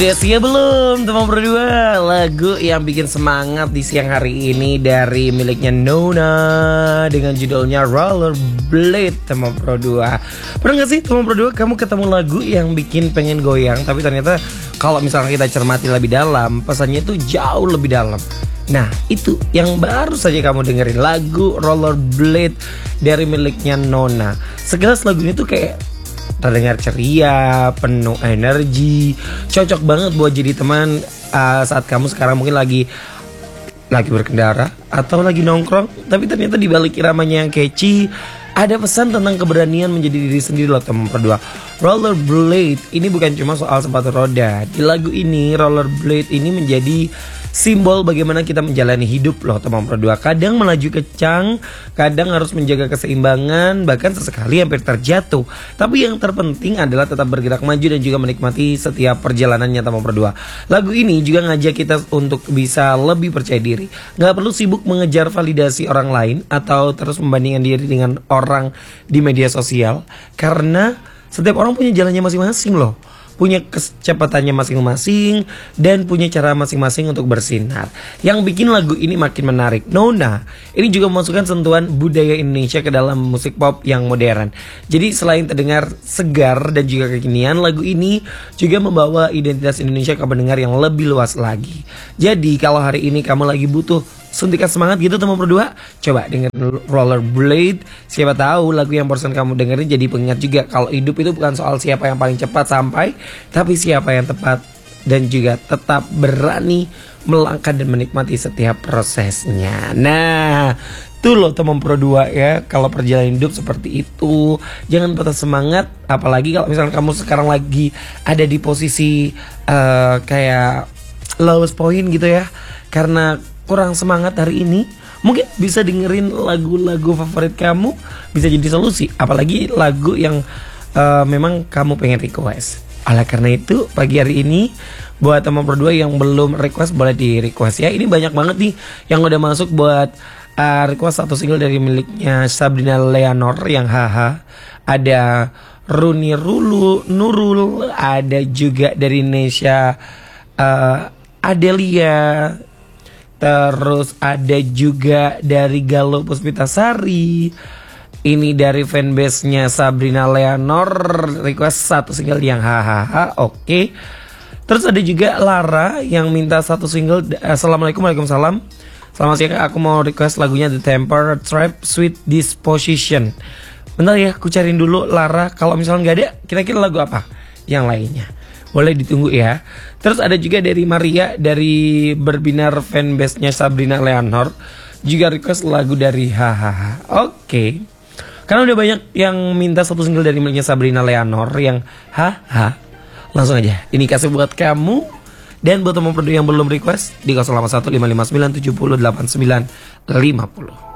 Udah siap belum teman berdua? Lagu yang bikin semangat di siang hari ini dari miliknya Nona dengan judulnya Rollerblade teman berdua. Pernah gak sih teman berdua kamu ketemu lagu yang bikin pengen goyang, tapi ternyata kalau misalnya kita cermati lebih dalam, pesannya itu jauh lebih dalam. Nah itu yang baru saja kamu dengerin, lagu Rollerblade dari miliknya Nona. Sekilas lagu ini tuh kayak terdengar ceria, penuh energi, cocok banget buat jadi teman saat kamu sekarang mungkin lagi berkendara atau lagi nongkrong. Tapi ternyata di balik iramanya yang catchy ada pesan tentang keberanian menjadi diri sendiri loh teman berdua. Rollerblade ini bukan cuma soal sepatu roda. Di lagu ini Rollerblade ini menjadi simbol bagaimana kita menjalani hidup loh teman berdua. Kadang melaju kencang, kadang harus menjaga keseimbangan, bahkan sesekali hampir terjatuh. Tapi yang terpenting adalah tetap bergerak maju dan juga menikmati setiap perjalanannya teman berdua. Lagu ini juga ngajak kita untuk bisa lebih percaya diri. Gak perlu sibuk mengejar validasi orang lain atau terus membandingkan diri dengan orang di media sosial, karena setiap orang punya jalannya masing-masing loh, punya kecepatannya masing-masing dan punya cara masing-masing untuk bersinar. Yang bikin lagu ini makin menarik, Nona ini juga memasukkan sentuhan budaya Indonesia ke dalam musik pop yang modern. Jadi selain terdengar segar dan juga kekinian, lagu ini juga membawa identitas Indonesia ke pendengar yang lebih luas lagi. Jadi kalau hari ini kamu lagi butuh suntikan semangat gitu teman berdua, coba dengerin Rollerblade. Siapa tahu lagu yang barusan kamu dengerin jadi pengingat juga kalau hidup itu bukan soal siapa yang paling cepat sampai, tapi siapa yang tepat dan juga tetap berani melangkah dan menikmati setiap prosesnya. Nah tuh loh teman berdua ya, kalau perjalanan hidup seperti itu jangan patah semangat. Apalagi kalau misalnya kamu sekarang lagi ada di posisi kayak lowest point gitu ya, karena kurang semangat hari ini, mungkin bisa dengerin lagu-lagu favorit kamu, bisa jadi solusi. Apalagi lagu yang memang kamu pengen request. Oleh karena itu pagi hari ini buat teman berdua yang belum request boleh di request ya. Ini banyak banget nih yang udah masuk buat request satu single dari miliknya Sabrina Leonor yang haha. Ada Runi Nurul, ada juga dari Nesha Adelia. Terus ada juga dari Galuh Puspitasari. Ini dari fanbase-nya Sabrina Leonor, request satu single yang hahaha. Oke. Terus ada juga Lara yang minta satu single. Assalamualaikum, waalaikumsalam. Selamat siang, aku mau request lagunya The Temper Trap Sweet Disposition. Bentar ya, aku cariin dulu Lara. Kalau misalnya nggak ada, kira-kira lagu apa yang lainnya? Boleh ditunggu ya. Terus ada juga dari Maria, dari berbinar fanbase-nya Sabrina Leonor, juga request lagu dari hahaha. Oke. Karena udah banyak yang minta satu single dari miliknya Sabrina Leonor yang haha, langsung aja ini kasih buat kamu. Dan buat teman berdua yang belum request di 081 559 70 89 50.